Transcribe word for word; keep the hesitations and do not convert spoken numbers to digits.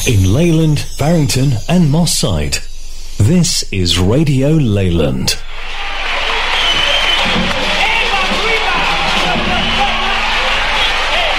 in Leyland, Barrington and Moss Side. This is Radio Leyland.